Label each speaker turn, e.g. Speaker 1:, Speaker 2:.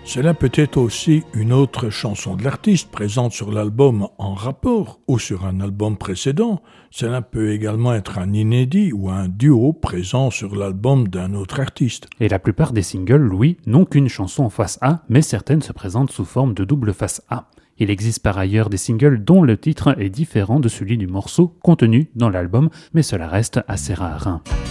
Speaker 1: Cela peut être aussi une autre chanson de l'artiste présente sur l'album en rapport ou sur un album précédent. Cela peut également être un inédit ou un duo présent sur l'album d'un autre artiste.
Speaker 2: Et la plupart des singles, Louis, n'ont qu'une chanson en face A, mais certaines se présentent sous forme de double face A. Il existe par ailleurs des singles dont le titre est différent de celui du morceau contenu dans l'album, mais cela reste assez rare.